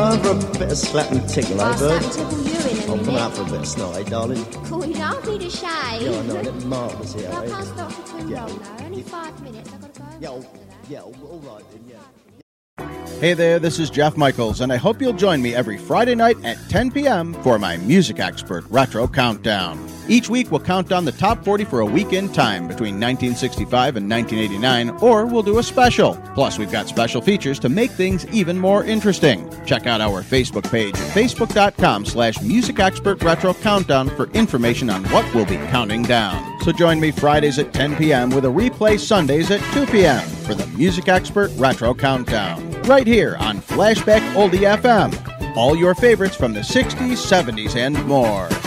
out for a bit of slap and tickle, eh, bird? I'll slap and tickle you in a minute. I'll come out for a bit of snot, eh, darling? Cool, you don't need a shave. Yeah, I know, let Marcus here, I eh? can't stop for too Yeah. long, though. Only 5 minutes, I've got to go. Yeah, all right then, yeah. Hey there, this is Jeff Michaels, and I hope you'll join me every Friday night at 10 p.m. for my Music Expert Retro Countdown. Each week, we'll count down the top 40 for a week in time between 1965 and 1989, or we'll do a special. Plus, we've got special features to make things even more interesting. Check out our Facebook page at facebook.com/Music Expert Retro Countdown for information on what we'll be counting down. So join me Fridays at 10 p.m. with a replay Sundays at 2 p.m. for the Music Expert Retro Countdown. Right here on Flashback Oldie FM. All your favorites from the 60s, 70s, and more.